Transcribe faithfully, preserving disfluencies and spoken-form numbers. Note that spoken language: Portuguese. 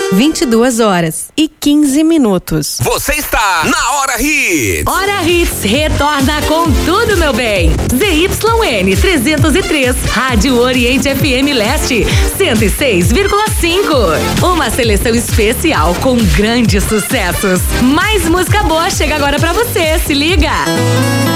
vinte e duas horas e quinze minutos. Você está na Hora Hits. Hora Hits retorna com tudo, meu bem. Z Y N trezentos e três, Rádio Oriente F M Leste, cento e seis vírgula cinco. Uma seleção especial com grandes sucessos. Mais música boa chega agora pra você, se liga.